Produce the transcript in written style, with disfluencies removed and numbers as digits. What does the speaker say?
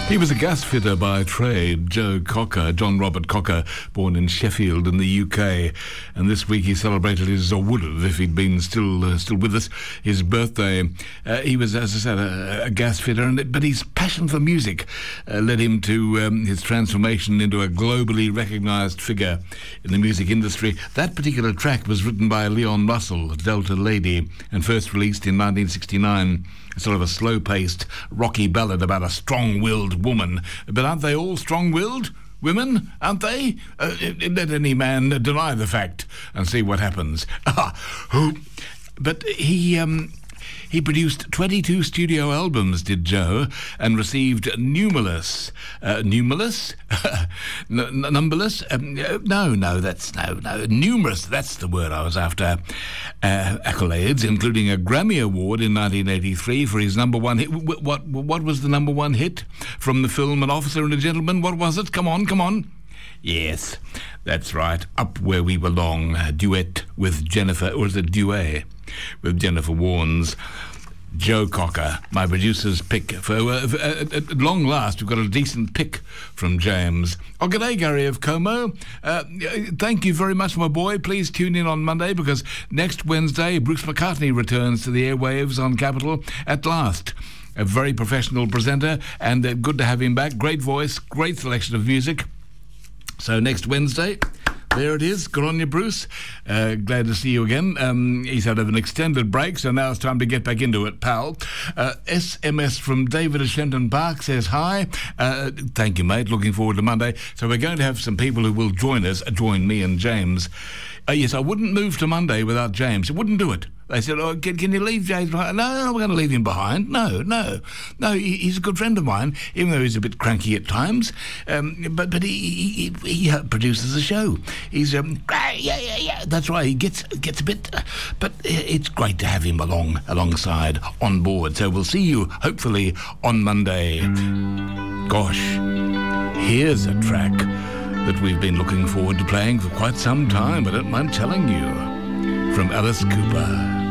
He was a gas fitter by trade, Joe Cocker, John Robert Cocker, born in Sheffield in the UK. And this week he celebrated his, or would have if he'd been still with us, his birthday. He was, as I said, a gas fitter, but his passion for music led him to his transformation into a globally recognised figure in the music industry. That particular track was written by Leon Russell, Delta Lady, and first released in 1969. Sort of a slow-paced, rocky ballad about a strong-willed woman. But aren't they all strong-willed? Women, aren't they? Let any man deny the fact and see what happens. But he produced 22 studio albums, did Joe, and received numberless, numerous, that's the word I was after, accolades, including a Grammy Award in 1983 for his number one hit. What was the number one hit from the film An Officer and a Gentleman? What was it? Come on. Yes, that's right. Up Where We Belong, a duet with Jennifer, or is it duet with Jennifer Warnes. Joe Cocker, my producer's pick. At long last, we've got a decent pick from James. Oh, g'day, Gary of Como. Thank you very much, my boy. Please tune in on Monday, because next Wednesday, Bruce McCartney returns to the airwaves on Capital at last. A very professional presenter, and good to have him back. Great voice, great selection of music. So next Wednesday, there it is. Good on you, Bruce. Glad to see you again. He's had an extended break, so now it's time to get back into it, pal. SMS from David at Shenton Park says, hi. Thank you, mate. Looking forward to Monday. So we're going to have some people who will join me and James. Yes, I wouldn't move to Monday without James. It wouldn't do it. They said, can you leave James behind? No, we're going to leave him behind. No, he's a good friend of mine, even though he's a bit cranky at times. But he produces a show. He's, yeah, that's right, he gets a bit, but it's great to have him alongside, on board. So we'll see you, hopefully, on Monday. Gosh, here's a track that we've been looking forward to playing for quite some time, I don't mind telling you, from Alice Cooper.